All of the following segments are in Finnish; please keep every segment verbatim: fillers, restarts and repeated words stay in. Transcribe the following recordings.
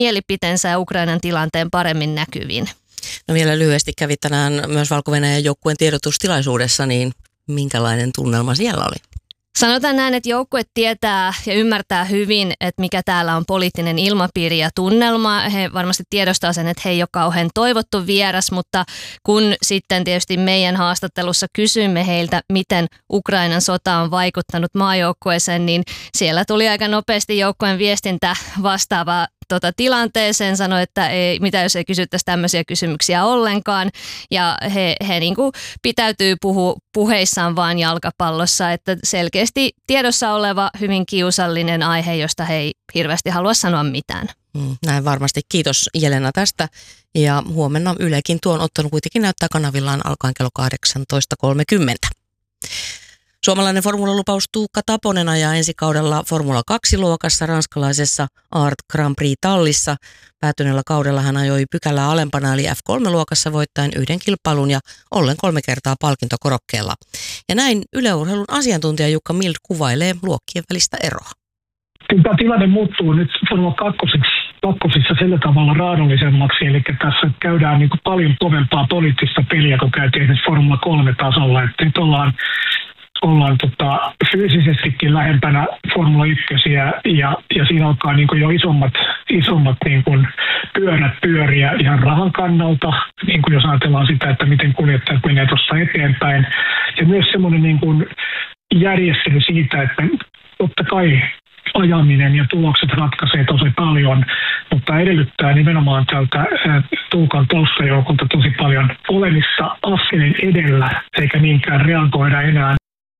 mielipiteensä ja Ukrainan tilanteen paremmin näkyviin. No vielä lyhyesti kävi tänään myös Valko-Venäjän joukkueen tiedotustilaisuudessa, niin minkälainen tunnelma siellä oli? Sanotaan näin, että joukkue tietää ja ymmärtää hyvin, että mikä täällä on poliittinen ilmapiiri ja tunnelma. He varmasti tiedostaa sen, että he ei ole kauhean toivottu vieras, mutta kun sitten tietysti meidän haastattelussa kysymme heiltä, miten Ukrainan sota on vaikuttanut maajoukkueeseen, niin siellä tuli aika nopeasti joukkueen viestintä vastaava Tota, tilanteeseen, sanoi, että ei, mitä jos ei kysyttäisi tämmöisiä kysymyksiä ollenkaan. Ja he, he niin kuin pitäytyy puhu, puheissaan vaan jalkapallossa, että selkeästi tiedossa oleva hyvin kiusallinen aihe, josta he ei hirveästi halua sanoa mitään. Mm, näin varmasti. Kiitos Jelena tästä. Ja huomenna Ylekin tuon ottanut kuitenkin näyttää kanavillaan alkaen kello kahdeksantoista kolmekymmentä. Suomalainen formulalupaus Tuukka Taponen ajaa ensi kaudella Formula kaksi-luokassa ranskalaisessa Art Grand Prix-tallissa. Päätyneellä kaudella hän ajoi pykälää alempana eli F kolme-luokassa voittaen yhden kilpailun ja ollen kolme kertaa palkintokorokkeella. Ja näin yleurheilun asiantuntija Jukka Mild kuvailee luokkien välistä eroa. Tämä tilanne muuttuu nyt Formula kakkosissa sillä tavalla raadollisemmaksi, eli tässä käydään niin kuin paljon kovempaa poliittista peliä, kun käytiin esimerkiksi Formula kolme tasolla. Että nyt ollaan ollaan tota, fyysisestikin lähempänä Formula ykkösiä ja, ja siinä alkaa niin kuin jo isommat, isommat niin kuin pyörät pyöriä ihan rahan kannalta, niin kuin jos ajatellaan sitä, että miten kuljettajat menee tuossa eteenpäin. Ja myös semmoinen niin kuin järjestely siitä, että totta kai ajaminen ja tulokset ratkaisee tosi paljon, mutta edellyttää nimenomaan tältä Tuukan taustajoukkolta tosi paljon olemista askelin edellä, eikä niinkään reagoida enää.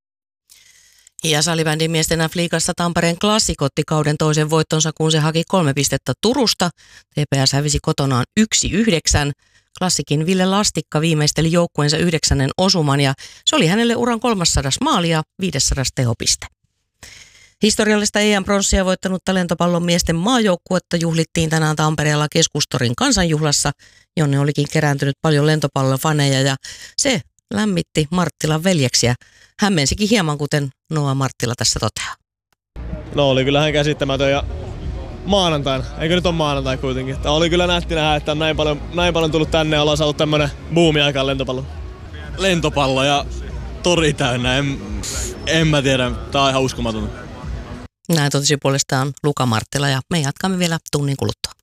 Ja salibändin miesten F-liigassa Tampereen Classic otti kauden toisen voittonsa, kun se haki kolme pistettä Turusta. T P S hävisi kotonaan yksi yhdeksän. Classicin Ville Lastikka viimeisteli joukkueensa yhdeksännen osuman ja se oli hänelle uran kolmassadas maali ja viidessäsadas tehopiste. Historiallista E M-pronssia voittanutta lentopallon miesten maajoukkuetta juhlittiin tänään Tampereella Keskustorin kansanjuhlassa, jonne olikin kerääntynyt paljon lentopallofaneja ja se lämmitti Marttilan veljeksiä. Hämmensikin hieman, kuten Noa Marttila tässä toteaa. No oli kyllähän käsittämätön ja maanantaina, eikö nyt ole maanantai kuitenkin. Tämä oli kyllä nähti nähdä, että on näin paljon, näin paljon tullut tänne ja ollaan saatu tämmönen buumi aikaan lentopallo. Lentopallo ja tori täynnä, en, en mä tiedä, tää on ihan uskomatonta. Näin totesi puolestaan Luka Marttila ja me jatkamme vielä tunnin kuluttua.